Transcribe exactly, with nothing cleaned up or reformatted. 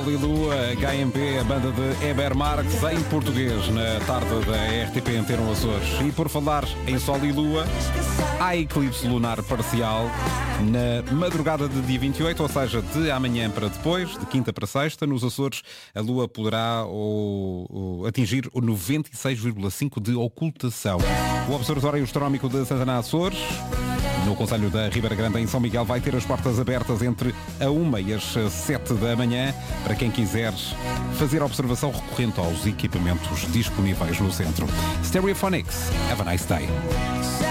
Lua, H M P, a banda de Heber Marques em português na tarde da R T P Antena Açores. E por falar em Sol e Lua, há eclipse lunar parcial na madrugada de dia vinte e oito, ou seja, de amanhã para depois, de quinta para sexta. Nos Açores, a Lua poderá ou, ou, atingir o noventa e seis vírgula cinco de ocultação. O Observatório Astronómico de Santana Açores, no Concelho da Ribeira Grande, em São Miguel, vai ter as portas abertas entre a uma e as sete da manhã para quem quiser fazer a observação recorrente aos equipamentos disponíveis no centro. Stereophonics, have a nice day.